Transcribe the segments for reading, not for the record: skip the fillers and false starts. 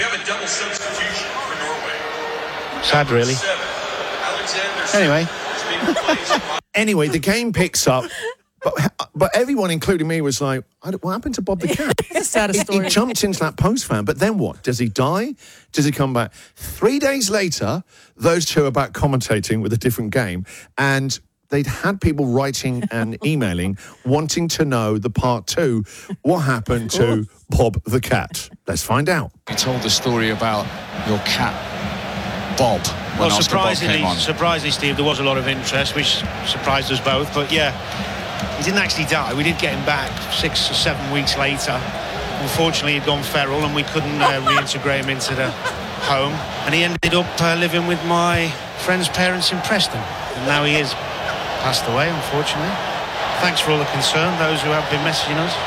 have a double substitution for Norway. Sad, really. Anyway. Anyway, the game picks up. But everyone, including me, was like, what happened to Bob the Cat? It's a sad story. He jumped into that post fan, but then what? Does he die? Does he come back? 3 days later, those two are back commentating with a different game, and they'd had people writing and emailing wanting to know the part 2. What happened to Bob the Cat? Let's find out. You told the story about your cat, Bob. Well, surprisingly, Steve, there was a lot of interest, which surprised us both. But yeah, he didn't actually die. We did get him back 6 or 7 weeks later. Unfortunately, he'd gone feral and we couldn't reintegrate him into the home. And he ended up living with my friend's parents in Preston. And now he is passed away, unfortunately. Thanks for all the concern, those who have been messaging us.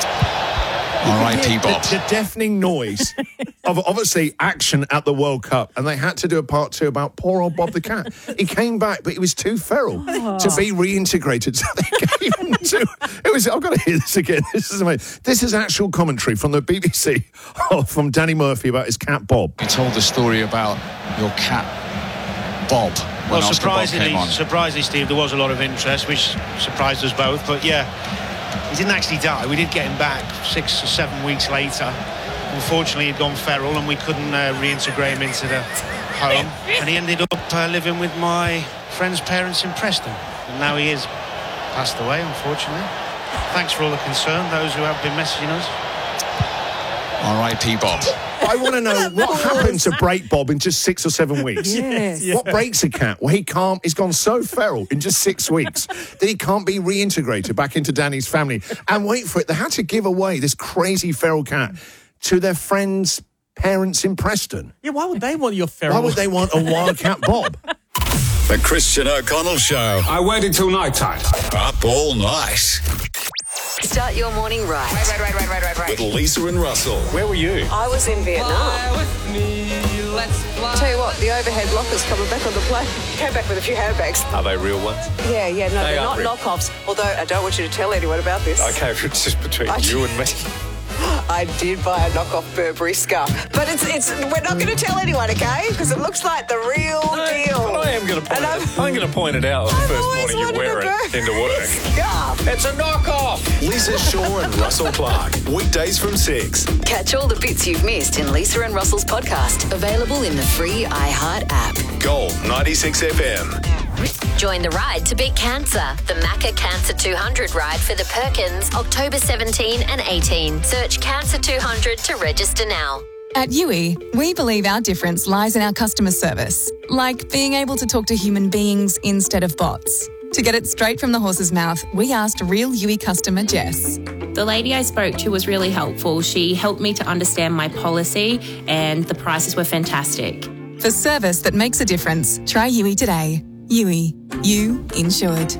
R.I.P. Bob. The deafening noise of obviously action at the World Cup, and they had to do a part 2 about poor old Bob the Cat. He came back, but he was too feral to be reintegrated. So they gave him I've got to hear this again. This is amazing. This is actual commentary from the BBC from Danny Murphy about his cat Bob. You told the story about your cat, Bob. Well, surprisingly, Steve, there was a lot of interest, which surprised us both. But yeah, he didn't actually die. We did get him back 6 or 7 weeks later. Unfortunately, he'd gone feral and we couldn't reintegrate him into the home. And he ended up living with my friend's parents in Preston. And now he is passed away, unfortunately. Thanks for all the concern, those who have been messaging us. R.I.P. Bob. I want to know what happened to break Bob in just 6 or 7 weeks. Yes. What breaks a cat? Well, he's gone so feral in just 6 weeks that he can't be reintegrated back into Danny's family. And wait for it, they had to give away this crazy feral cat to their friends' parents in Preston. Yeah, why would they want your feral? Why would they want a wildcat Bob? The Christian O'Connell Show. I waited till night time. Up all night. Start your morning right. Right. With Lisa and Russell. Where were you? I was in Vietnam. Tell you what, the overhead lockers coming back on the plane. Came back with a few handbags. Are they real ones? Yeah, no, they're not real. knockoffs. Although I don't want you to tell anyone about this. Okay, it's just between you and me. I did buy a knockoff Burberry scarf, but we're not going to tell anyone, okay? Because it looks like the real deal. But I am going to point it out. I'm going to point it out on the first morning you wear it into work. Scarf. It's a knockoff. Lisa Shaw and Russell Clark. Weekdays from 6. Catch all the bits you've missed in Lisa and Russell's podcast, available in the free iHeart app. Gold 96 FM. Join the ride to beat cancer. The Macca Cancer 200 ride for the Perkins, October 17 and 18. Search Cancer 200 to register now. At UE, we believe our difference lies in our customer service, like being able to talk to human beings instead of bots. To get it straight from the horse's mouth, we asked real UE customer Jess. The lady I spoke to was really helpful. She helped me to understand my policy and the prices were fantastic. For service that makes a difference, try UE today. UE. You insured.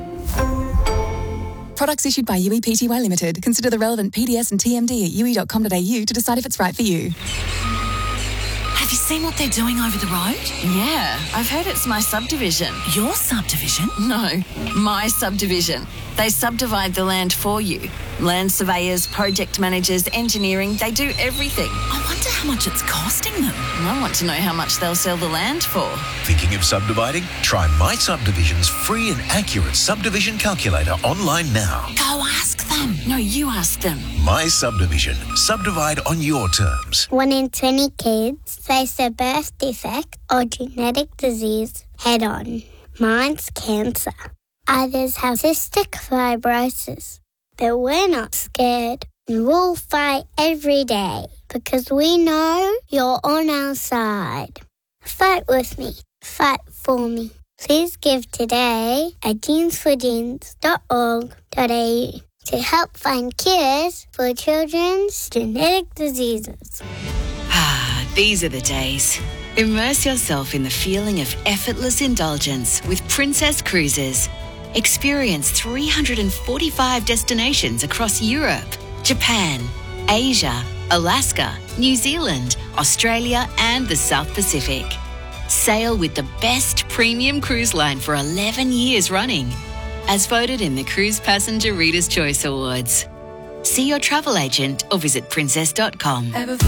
Products issued by UE Pty Limited. Consider the relevant PDS and TMD at ue.com.au to decide if it's right for you. Have you seen what they're doing over the road? Yeah, I've heard it's my subdivision. Your subdivision? No, my subdivision. They subdivide the land for you. Land surveyors, project managers, engineering, they do everything. I wonder how much it's costing them. I want to know how much they'll sell the land for. Thinking of subdividing? Try My Subdivision's free and accurate subdivision calculator online now. Go ask them. No, you ask them. My Subdivision. Subdivide on your terms. 1 in 20 kids face a birth defect or genetic disease head on. Mine's cancer. Others have cystic fibrosis. But we're not scared. And we'll fight every day because we know you're on our side. Fight with me. Fight for me. Please give today at jeansforjeans.org.au to help find cures for children's genetic diseases. These are the days. Immerse yourself in the feeling of effortless indulgence with Princess Cruises. Experience 345 destinations across Europe, Japan, Asia, Alaska, New Zealand, Australia, and the South Pacific. Sail with the best premium cruise line for 11 years running, as voted in the Cruise Passenger Reader's Choice Awards. See your travel agent or visit princess.com.